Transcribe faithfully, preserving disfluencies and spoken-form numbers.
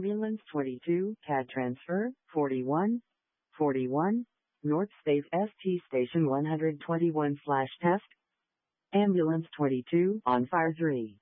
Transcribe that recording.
Ambulance twenty-two, C A D transfer, forty-one, forty-one, North State S T Station one twenty-one slash test. Ambulance twenty-two, on fire three.